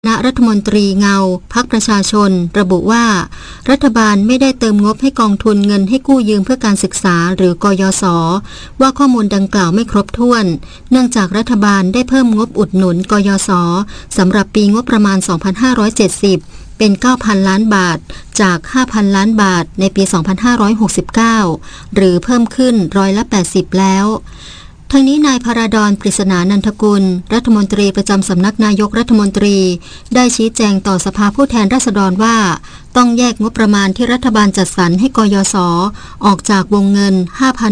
คณะรัฐมนตรีเงาพรรคประชาชนระบุว่ารัฐบาลไม่ได้เติมงบให้กองทุนเงินให้กู้ยืมเพื่อการศึกษาหรือกยศว่าข้อมูลดังกล่าวไม่ครบถ้วนเนื่องจากรัฐบาลได้เพิ่มงบอุดหนุนกยศสำหรับปีงบประมาณ 2570 เป็น 9,000 ล้านบาทจาก 5,000 ล้านบาทในปี 2569 หรือเพิ่มขึ้น80%แล้วทั้งนี้นายพราดอนปริศนานันทกุลรัฐมนตรีประจำสำนักนายกรัฐมนตรีได้ชี้แจงต่อสภาผู้แทนราษฎรว่าต้องแยกงบประมาณที่รัฐบาลจัดสรรให้กยศออกจากวงเงิน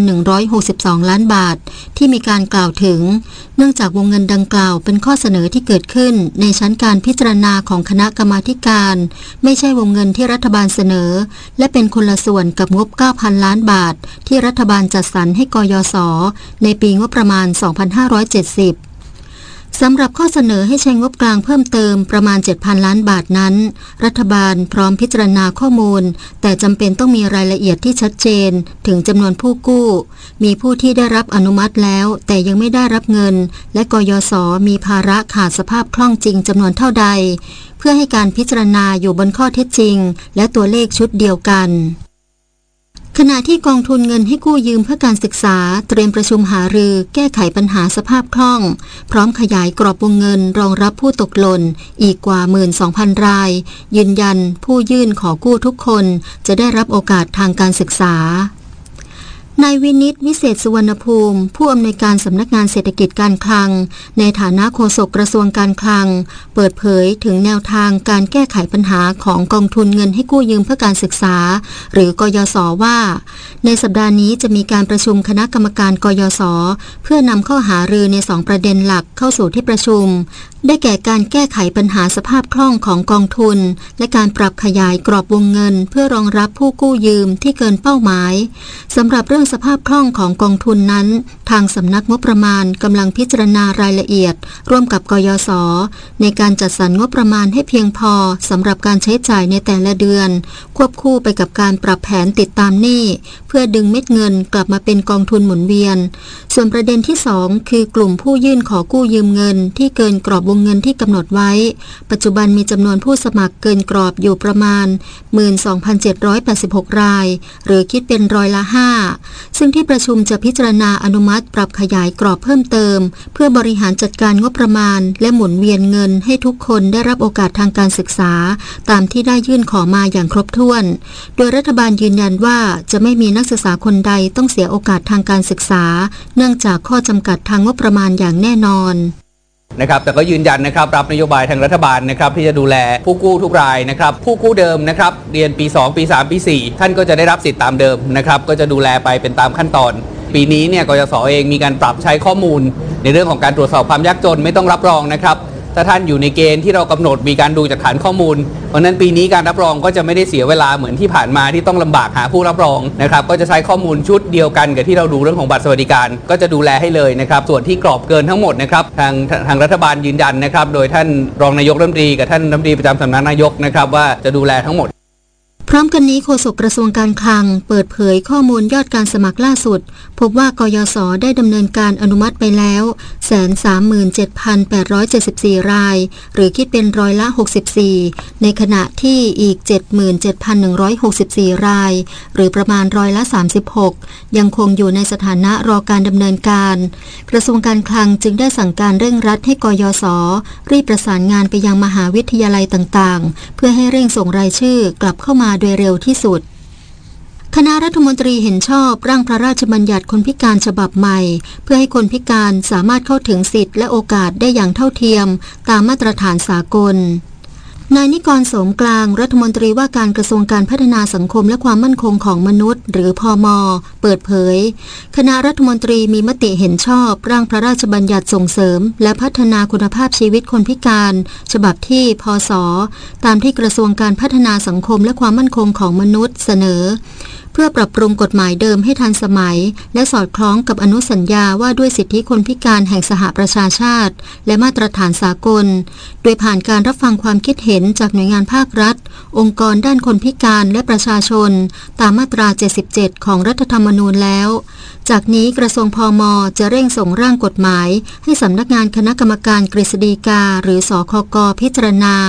5,162 ล้านบาทที่มีการกล่าวถึงเนื่องจากวงเงินดังกล่าวเป็นข้อเสนอที่เกิดขึ้นในชั้นการพิจารณาของคณะกรรมาธิการไม่ใช่วงเงินที่รัฐบาลเสนอและเป็นคนละส่วนกับงบ 9,000 ล้านบาทที่รัฐบาลจัดสรรให้กยศในปีงบประมาณ 2570สำหรับข้อเสนอให้ใช้งบกลางเพิ่มเติมประมาณ 7,000 ล้านบาทนั้นรัฐบาลพร้อมพิจารณาข้อมูลแต่จำเป็นต้องมีรายละเอียดที่ชัดเจนถึงจำนวนผู้กู้มีผู้ที่ได้รับอนุมัติแล้วแต่ยังไม่ได้รับเงินและกยศมีภาระขาดสภาพคล่องจริงจำนวนเท่าใดเพื่อให้การพิจารณาอยู่บนข้อเท็จจริงและตัวเลขชุดเดียวกันขณะที่กองทุนเงินให้กู้ยืมเพื่อการศึกษาเตรียมประชุมหารือแก้ไขปัญหาสภาพคล่องพร้อมขยายกรอบวงเงินรองรับผู้ตกหล่นอีกกว่า 12,000 รายยืนยันผู้ยื่นขอกู้ทุกคนจะได้รับโอกาสทางการศึกษานายวินิตวิเศษสุวรรณภูมิผู้อำนวยการสำนักงานเศรษฐกิจการคลังในฐานะโฆษกกระทรวงการคลังเปิดเผยถึงแนวทางการแก้ไขปัญหาของกองทุนเงินให้กู้ยืมเพื่อการศึกษาหรือกยศว่าในสัปดาห์นี้จะมีการประชุมคณะกรรมการกยศเพื่อนำข้อหารือใน2ประเด็นหลักเข้าสู่ที่ประชุมได้แก่การแก้ไขปัญหาสภาพคล่องของกองทุนและการปรับขยายกรอบวงเงินเพื่อรองรับผู้กู้ยืมที่เกินเป้าหมายสำหรับเรื่องสภาพคล่องของกองทุนนั้นทางสำนักงบประมาณกำลังพิจารณารายละเอียดร่วมกับกยศในการจัดสรรงบประมาณให้เพียงพอสำหรับการใช้จ่ายในแต่ละเดือนควบคู่ไปกับการปรับแผนติดตามหนี้เพื่อดึงเม็ดเงินกลับมาเป็นกองทุนหมุนเวียนส่วนประเด็นที่2คือกลุ่มผู้ยื่นขอกู้ยืมเงินที่เกินกรอบวงเงินที่กำหนดไว้ปัจจุบันมีจำนวนผู้สมัครเกินกรอบอยู่ประมาณ 12,786 รายหรือคิดเป็น5%ซึ่งที่ประชุมจะพิจารณาอนุมัติปรับขยายกรอบเพิ่มเติมเพื่อบริหารจัดการงบประมาณและหมุนเวียนเงินให้ทุกคนได้รับโอกาสทางการศึกษาตามที่ได้ยื่นขอมาอย่างครบถ้วนโดยรัฐบาลยืนยันว่าจะไม่มีนักศึกษาคนใดต้องเสียโอกาสทางการศึกษาเนื่องจากข้อจำกัดทางงบประมาณอย่างแน่นอนนะครับแต่ก็ยืนยันนะครับรับนโยบายทางรัฐบาลนะครับที่จะดูแลผู้กู้ทุกรายนะครับผู้กู้เดิมนะครับเรียนปี2ปี3ปี4ท่านก็จะได้รับสิทธิ์ตามเดิมนะครับก็จะดูแลไปเป็นตามขั้นตอนปีนี้เนี่ยกยศเองมีการปรับใช้ข้อมูลในเรื่องของการตรวจสอบความยากจนไม่ต้องรับรองนะครับถ้าท่านอยู่ในเกณฑ์ที่เรากำหนดมีการดูจากฐานข้อมูลเพราะนั้นปีนี้การรับรองก็จะไม่ได้เสียเวลาเหมือนที่ผ่านมาที่ต้องลำบากหาผู้รับรองนะครับก็จะใช้ข้อมูลชุดเดียวกันกับที่เราดูเรื่องของบัตรสวัสดิการก็จะดูแลให้เลยนะครับส่วนที่กรอบเกินทั้งหมดนะครับทางรัฐบาลยืนยันนะครับโดยท่านรองนายกรัฐมนตรีกับท่านรัฐมนตรีประจำสำนักนายกนะครับว่าจะดูแลทั้งหมดพร้อมกันนี้โฆษกกระทรวงการคลังเปิดเผยข้อมูลยอดการสมัครล่าสุดพบว่ากยศได้ดำเนินการอนุมัติไปแล้ว 137,874 รายหรือคิดเป็น64%ในขณะที่อีก 77,164 รายหรือประมาณ36%ยังคงอยู่ในสถานะรอการดำเนินการกระทรวงการคลังจึงได้สั่งการเร่งรัดให้กยศรีบประสานงานไปยังมหาวิทยาลัยต่างๆเพื่อให้เร่งส่งรายชื่อกลับเข้ามาโดยเร็วที่สุดคณะรัฐมนตรีเห็นชอบร่างพระราชบัญญัติคนพิการฉบับใหม่เพื่อให้คนพิการสามารถเข้าถึงสิทธิและโอกาสได้อย่างเท่าเทียมตามมาตรฐานสากลนายนิกร โสมกลางรัฐมนตรีว่าการกระทรวงการพัฒนาสังคมและความมั่นคงของมนุษย์หรือพม.เปิดเผยคณะรัฐมนตรีมีมติเห็นชอบร่างพระราชบัญญัติส่งเสริมและพัฒนาคุณภาพชีวิตคนพิการฉบับที่พ.ศ.ตามที่กระทรวงการพัฒนาสังคมและความมั่นคงของมนุษย์เสนอเพื่อปรับปรุงกฎหมายเดิมให้ทันสมัยและสอดคล้องกับอนุสัญญาว่าด้วยสิทธิคนพิการแห่งสหประชาชาติและมาตรฐานสากลโดยผ่านการรับฟังความคิดเห็นจากหน่วยงานภาครัฐองค์กรด้านคนพิการและประชาชนตามมาตรา 77 ของรัฐธรรมนูญแล้วจากนี้กระทรวงพม.จะเร่งส่งร่างกฎหมายให้สำนักงานคณะกรรมการกฤษฎีกาหรือสคก.พิจารณา